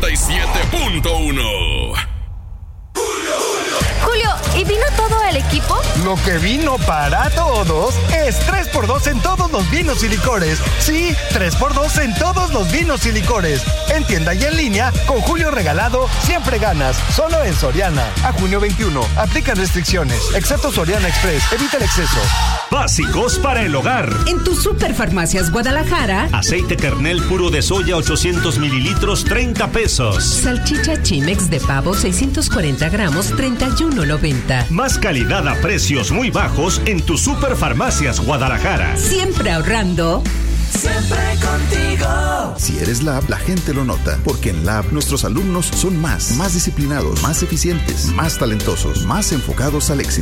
97.1. Julio, ¿y vino todo el equipo? Lo que vino para todos es 3x2 en todos los vinos y licores. Sí, 3x2 en todos los vinos y licores. En tienda y en línea, con Julio regalado, siempre ganas. Solo en Soriana. A junio 21. Aplican restricciones. Excepto Soriana Express. Evita el exceso. Básicos para el hogar. En tu Superfarmacias Guadalajara. Aceite kernel puro de soya 800 mililitros, 30 pesos. Salchicha Chimex de pavo 640 gramos, 31.90. Más calidad a precios muy bajos en tu Superfarmacias Guadalajara. Siempre ahorrando. Siempre contigo. Si eres Lab, la gente lo nota, porque en Lab nuestros alumnos son más disciplinados, más eficientes, más talentosos, más enfocados al éxito.